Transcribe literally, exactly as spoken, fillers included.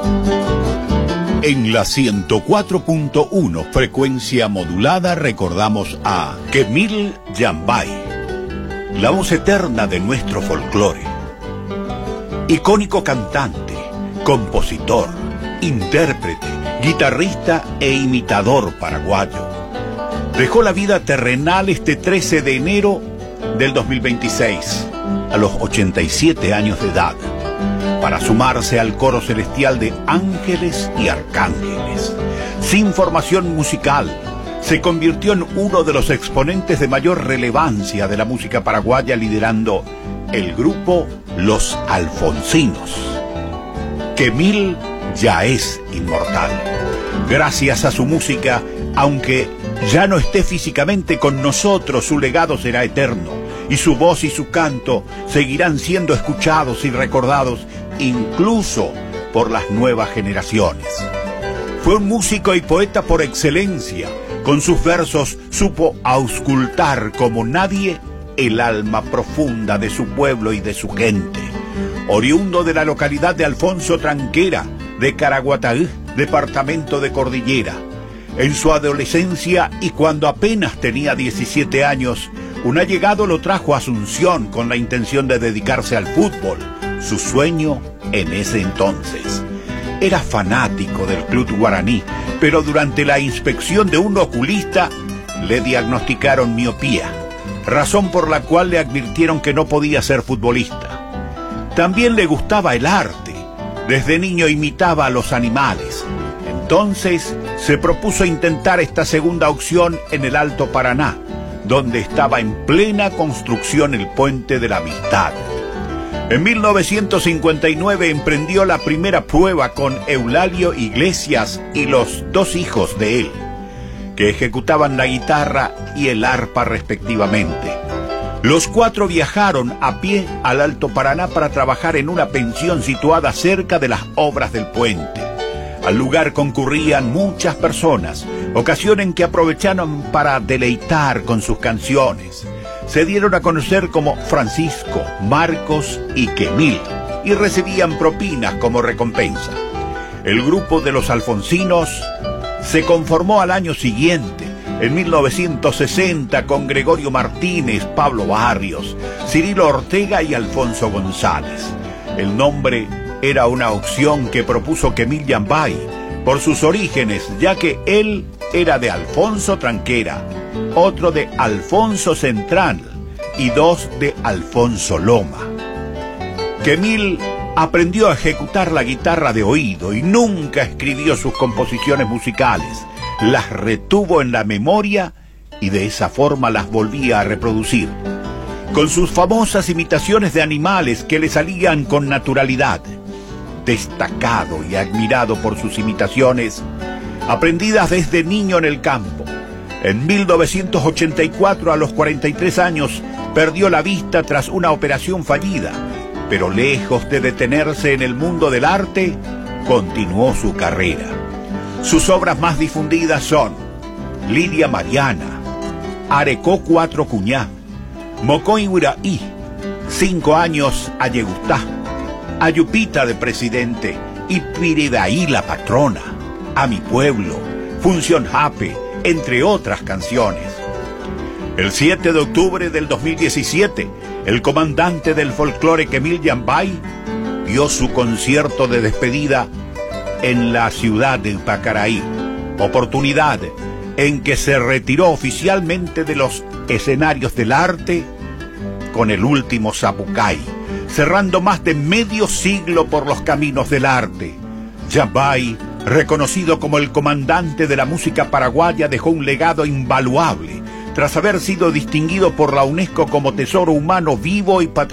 En la ciento cuatro punto uno frecuencia modulada recordamos a Kemil Yambay, la voz eterna de nuestro folclore. Icónico cantante, compositor, intérprete, guitarrista e imitador paraguayo. Dejó la vida terrenal este trece de enero del dos mil veintiséis, a los ochenta y siete años de edad, para sumarse al coro celestial de ángeles y arcángeles. Sin formación musical, se convirtió en uno de los exponentes de mayor relevancia de la música paraguaya, liderando el grupo Los Alfonsinos. Kemil ya es inmortal. Gracias a su música, aunque ya no esté físicamente con nosotros, su legado será eterno, y su voz y su canto seguirán siendo escuchados y recordados incluso por las nuevas generaciones. Fue un músico y poeta por excelencia. Con sus versos supo auscultar como nadie el alma profunda de su pueblo y de su gente. Oriundo de la localidad de Alfonso Tranquera, de Caraguatá, departamento de Cordillera. En su adolescencia y cuando apenas tenía diecisiete años, un allegado lo trajo a Asunción con la intención de dedicarse al fútbol, su sueño en ese entonces. Era fanático del club guaraní, pero durante la inspección de un oculista le diagnosticaron miopía, razón por la cual le advirtieron que no podía ser futbolista. También le gustaba el arte. Desde niño imitaba a los animales. Entonces se propuso intentar esta segunda opción en el Alto Paraná, donde estaba en plena construcción el Puente de la Amistad. En mil novecientos cincuenta y nueve emprendió la primera prueba con Eulalio Iglesias y los dos hijos de él, que ejecutaban la guitarra y el arpa respectivamente. Los cuatro viajaron a pie al Alto Paraná para trabajar en una pensión situada cerca de las obras del puente. Al lugar concurrían muchas personas, ocasión en que aprovecharon para deleitar con sus canciones. Se dieron a conocer como Francisco, Marcos y Kemil, y recibían propinas como recompensa. El grupo de los Alfonsinos se conformó al año siguiente, en mil novecientos sesenta, con Gregorio Martínez, Pablo Barrios, Cirilo Ortega y Alfonso González. El nombre era una opción que propuso Kemil Yambay por sus orígenes, ya que él era de Alfonso Tranquera, otro de Alfonso Central y dos de Alfonso Loma. Kemil aprendió a ejecutar la guitarra de oído y nunca escribió sus composiciones musicales. Las retuvo en la memoria y de esa forma las volvía a reproducir, con sus famosas imitaciones de animales que le salían con naturalidad. Destacado y admirado por sus imitaciones, aprendidas desde niño en el campo. En mil novecientos ochenta y cuatro, a los cuarenta y tres años, perdió la vista tras una operación fallida, pero lejos de detenerse en el mundo del arte, continuó su carrera. Sus obras más difundidas son Lidia Mariana, Arecó Cuatro Cuñá, Mocoy Uraí, Cinco Años a Yegustá, Ayupita de Presidente y Piridaí la Patrona, A Mi Pueblo, Función Jape, entre otras canciones. El siete de octubre del dos mil diecisiete, el comandante del folclore Kemil Yambay dio su concierto de despedida en la ciudad de Pacaraí, oportunidad en que se retiró oficialmente de los escenarios del arte con el último Zapucay, cerrando más de medio siglo por los caminos del arte. Yambay, reconocido como el comandante de la música paraguaya, dejó un legado invaluable tras haber sido distinguido por la UNESCO como Tesoro Humano Vivo y Patrimonio